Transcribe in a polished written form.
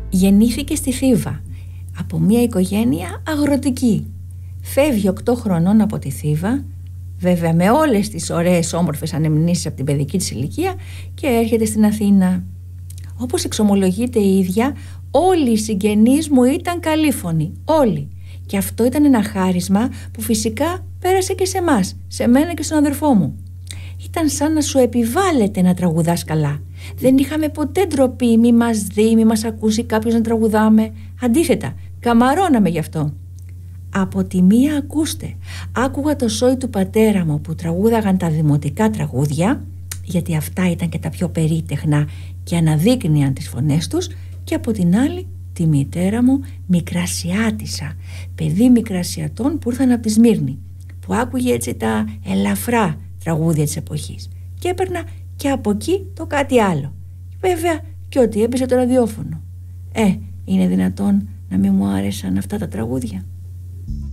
Γεννήθηκε στη Θήβα από μια οικογένεια αγροτική. Φεύγει 8 χρονών από τη Θήβα, βέβαια με όλες τις ωραίες όμορφες ανεμνήσεις από την παιδική της ηλικία, και έρχεται στην Αθήνα. Όπως εξομολογείται η ίδια, όλοι οι συγγενείς μου ήταν καλήφωνοι, όλοι. Και αυτό ήταν ένα χάρισμα που φυσικά πέρασε και σε εμάς, σε μένα και στον αδερφό μου. Ήταν σαν να σου επιβάλλεται να τραγουδάς καλά. Δεν είχαμε ποτέ ντροπή, μη μας δει, μη μας ακούσει κάποιος να τραγουδάμε. Αντίθετα, καμαρώναμε γι' αυτό. Από τη μία, ακούστε, άκουγα το σόι του πατέρα μου που τραγούδαγαν τα δημοτικά τραγούδια, γιατί αυτά ήταν και τα πιο περίτεχνα και αναδείκνυαν τις φωνές τους, και από την άλλη τη μητέρα μου, μικρασιάτισσα, παιδί μικρασιατών που ήρθαν από τη Σμύρνη, που άκουγε έτσι τα ελαφρά τραγούδια της εποχής, και έπαιρνα και από εκεί το κάτι άλλο, βέβαια και ό,τι έπαιζε το ραδιόφωνο. Είναι δυνατόν να μην μου άρεσαν αυτά τα τραγούδια?